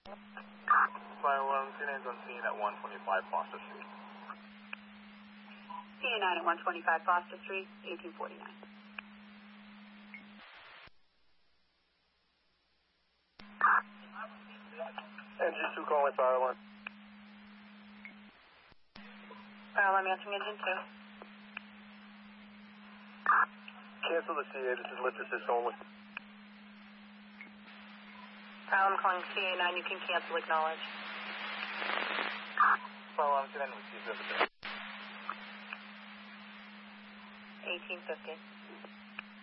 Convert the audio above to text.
Fire 1, CA9's on scene at 125 Foster Street. CA9 at 125 Foster Street, 1849. Engine 2 calling fire alarm. Fire alarm answering engine 2. Cancel the CA, this is lift assist only. Fire alarm calling CA9, you can cancel, acknowledge. Fire alarm, CA9 received everything. 1850.